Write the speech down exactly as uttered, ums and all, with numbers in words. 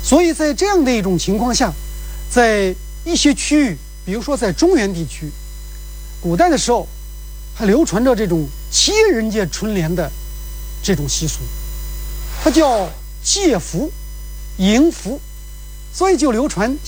所以在这样的一种情况下，在一些区域，比如说在中原地区，古代的时候还流传着这种接人家春联的这种习俗，它叫借福迎福，所以就流传